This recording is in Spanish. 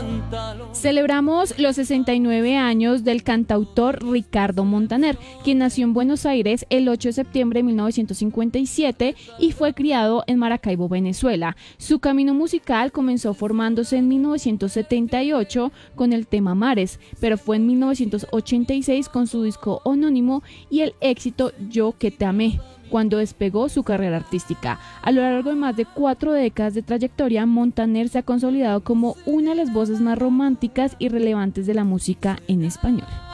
Celebramos los 69 años del cantautor Ricardo Montaner, quien nació en Buenos Aires el 8 de septiembre de 1957 y fue criado en Maracaibo, Venezuela. Su camino musical comenzó formándose en 1978 con el tema Mares, pero fue en 1986 con su disco homónimo y el éxito Yo que te amé, cuando despegó su carrera artística. A lo largo de más de 4 décadas de trayectoria, Montaner se ha consolidado como una de las voces más románticas y relevantes de la música en español.